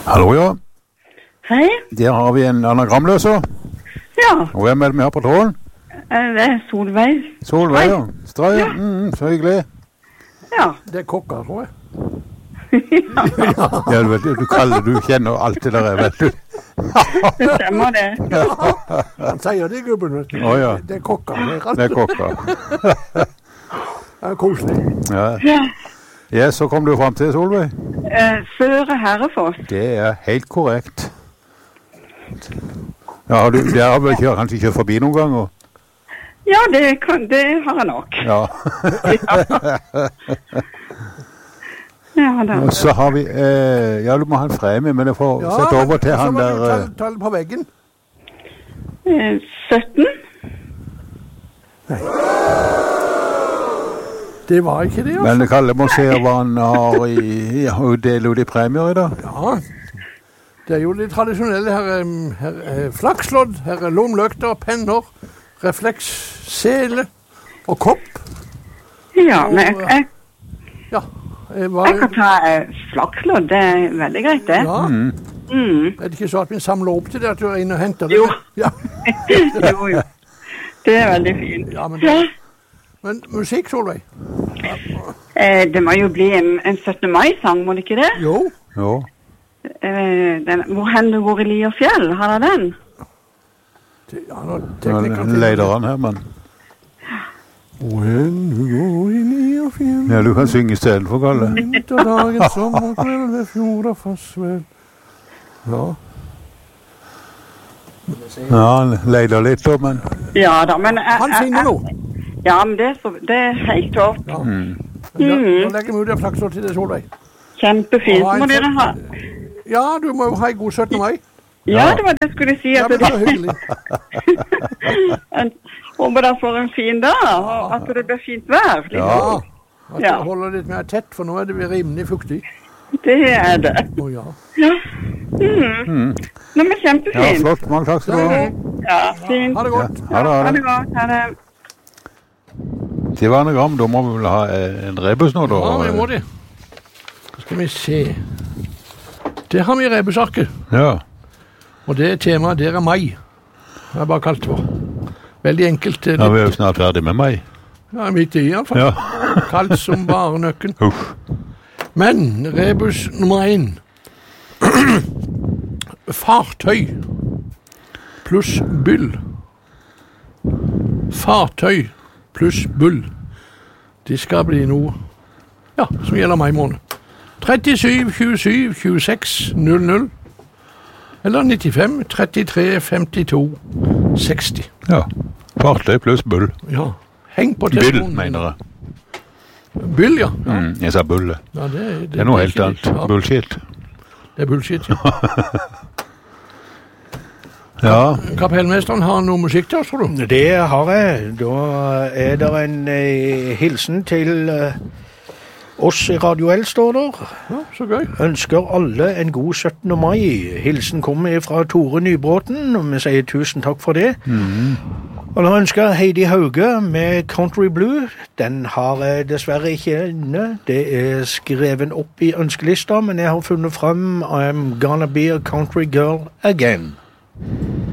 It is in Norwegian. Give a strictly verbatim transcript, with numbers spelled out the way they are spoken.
Hallo, ja. Hei. Der har vi en anagramløser. Ja. Og hvem er det vi har på tråden? Det er Solveig. Solveig, ja. Strøy, ja. Mm, så hyggelig. Ja. Det er kokker, tror jeg. ja. Ja, du vet, du kaller, du kjenner alt det der, vet du. Det stemmer det. Ja. Han sier det, gubben, vet du. Å, ja. Det er kokker. Det er kokker. Det er koselig. Ja. Ja. Ja, så kom du frem til, Solveig. Eh, Føre Herrefoss. Det er helt korrekt. Ja, har du, det har vel kjørt, kanskje kjørt forbi noen ganger? Ja, det, kan, det har jeg nok. Ja. ja, da. Og så har vi, eh, ja, du må ha en fremme, men jeg får Ja, sette over til han så må der. du eh, tall, tall på veggen. Eh, sytten. Nei. Det var ikke det, altså. Men Kalle må se hva han har i, og dele ut i premier i dag. Ja, det er jo det tradisjonelle. Her er, her er flakslodd, her er lomløkter, penner, refleks, sele og kopp. Ja, men jeg, jeg, Ja, jeg var... jeg kan ta eh, flakslodd. Det er veldig greit, det. Ja, Mm. Mm. er det ikke så at vi samler opp til det at du er inne og henter det? Jo. Ja, jo, jo. Det er veldig fint. ja men, Ja. men musikk, Solveig? Eh, det må jo bli en, en syttende mai-sang, må det ikke det? Jo. Jo. Eh, den, hvor hen du går i li og fjell, har jeg den? Det, ja, nå Nå tekniker... leder han her, men When du går inn i og fjell, ja, du kan synge i stedet for Kalle. vinterdagen, sommerkveld ved fjord og fossvel. Ja. Ja, han leder litt da, men Ja da, men... Jeg, Han jeg- finner jeg- noe. Ja, men det er, så, det er helt topp. Ja. mm. Da, Mhm. da legger vi ut en flakslodd til det, Solveig. Kjempefint. Og ha en Må dere sånn- ha... Ja, du må jo ha en god syttende mai. Ja, det var det jeg skulle si. Ja, At men det, så hyggelig. Jeg håper dere får en fin dag, og at det blir fint vær. Liksom. Ja. At Ja. du holder litt mer tett, for nå er det rimelig fuktig. Det er det. Å ja. Ja. Mm. Mm. Nå, men Ja, kjempefint. flott. Mange takk skal du ha. Ja, fint. Ha det godt. Ja, ha det, ha Ha det. det godt. Ha det. Det var anagram, da må vi vel ha eh, en rebus nå, da? Ja, vi må det. Så skal vi se. Der har vi rebusarket. Ja. Og det er temaet, der er mai. Det har jeg bare kalt det for. Veldig enkelt. eh, Ja, vi er jo Litt, snart ferdig med meg. ja, midt i i hvert fall. Ja. Kaldt som bare nøkken. Uff. Men rebus nummer én. Fartøy pluss byll. Fartøy pluss bull. Det skal bli noe, ja, som gjelder mai måned. trettisju tjuesju tjueseks null null. Eller nittifem trettitre femtito seksti. Ja. Fartøy pluss bull. Ja. Heng på Byll, telefonen. mener jeg. Byll, ja. Ja, Mm, jeg sa bulle. ja det, det, Det er noe helt ikke annet. det. Ja, Bullshit. det er bullshit, ja. Ja. Kapellmesteren har noe musikk til oss, tror du? Det har jeg. Da er det en eh, hilsen til eh, oss i Radio L, står der. Ja, så gøy. Ønsker alle en god syttende mai. Hilsen kommer fra Tore Nybråten, og vi sier tusen takk for det. Mm. Og nå ønsker Heidi Hauge med Country Blue. Den har jeg dessverre ikke inne. Det er skrevet opp i ønskelista, men jeg har funnet frem I'm gonna be a country girl again.